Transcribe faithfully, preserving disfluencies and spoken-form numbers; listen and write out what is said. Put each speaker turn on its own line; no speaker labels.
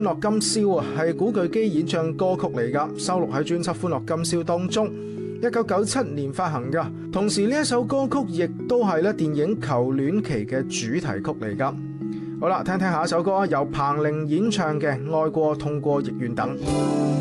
歡樂今宵啊，係古巨基演唱歌曲嚟噶，收錄喺專輯《歡樂今宵》當中，一九九七年發行噶。同時呢一首歌曲亦都係咧電影《求戀期》嘅主題曲嚟噶。好啦，聽聽下一首歌，由彭羚演唱嘅《愛過痛過亦願等》。